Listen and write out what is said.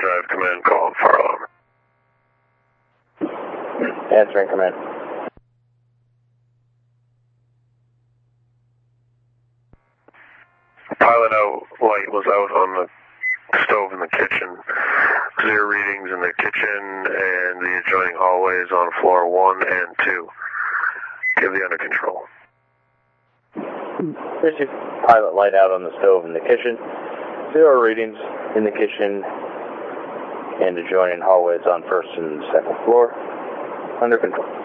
Drive command, call fire alarm. Answering command. Pilot out light was out on the stove in the kitchen. Clear readings in the kitchen and the adjoining hallways on floor 1 and 2. Give the under control. Received. Pilot light out on the stove in the kitchen. 0 readings in the kitchen and adjoining hallways on 1st and 2nd floor. Under control.